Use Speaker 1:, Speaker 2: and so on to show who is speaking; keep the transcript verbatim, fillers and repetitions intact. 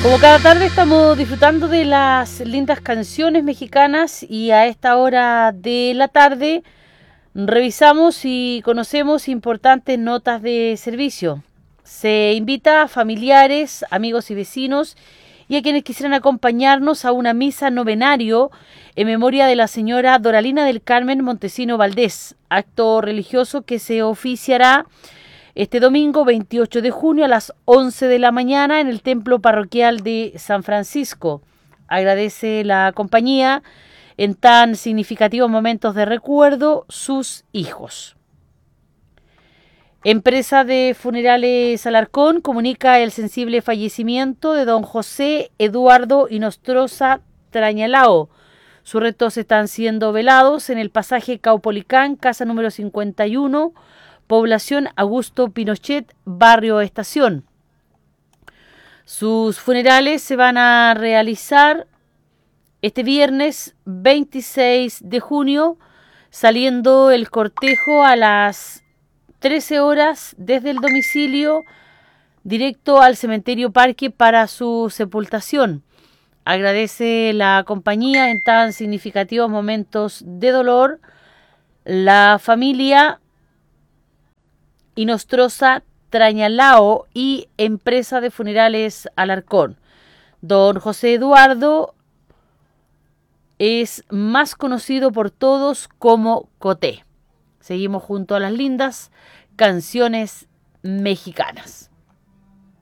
Speaker 1: Como cada tarde estamos disfrutando de las lindas canciones mexicanas y a esta hora de la tarde revisamos y conocemos importantes notas de servicio. Se invita a familiares, amigos y vecinos y a quienes quisieran acompañarnos a una misa novenario en memoria de la señora Doralina del Carmen Montesino Valdés, acto religioso que se oficiará este domingo veintiocho de junio a las once de la mañana en el templo parroquial de San Francisco. Agradece la compañía en tan significativos momentos de recuerdo sus hijos. Empresa de Funerales Alarcón comunica el sensible fallecimiento de don José Eduardo Inostroza Trañalao. Sus restos están siendo velados en el pasaje Caupolicán, casa número cincuenta y uno, población Augusto Pinochet, barrio Estación. Sus funerales se van a realizar este viernes veintiséis de junio, saliendo el cortejo a las trece horas desde el domicilio directo al cementerio Parque para su sepultación. Agradece la compañía en tan significativos momentos de dolor la familia Inostroza Trañalao y Empresa de Funerales Alarcón. Don José Eduardo es más conocido por todos como Coté. Seguimos junto a las lindas canciones mexicanas.